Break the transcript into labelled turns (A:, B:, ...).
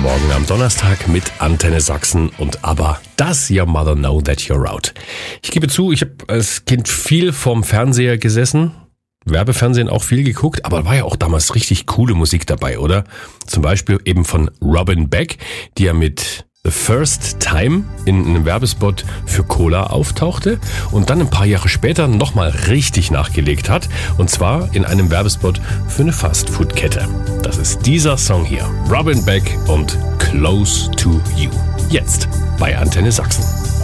A: Morgen am Donnerstag mit Antenne Sachsen und ABBA. Does your mother know that you're out? Ich gebe zu, ich habe als Kind viel vorm Fernseher gesessen, Werbefernsehen auch viel geguckt, aber war ja auch damals richtig coole Musik dabei, oder? Zum Beispiel eben von Robin Beck, die ja mit The First Time in einem Werbespot für Cola auftauchte und dann ein paar Jahre später nochmal richtig nachgelegt hat. Und zwar in einem Werbespot für eine Fastfood-Kette. Das ist dieser Song hier. Robin Beck und Close to You. Jetzt bei Antenne Sachsen.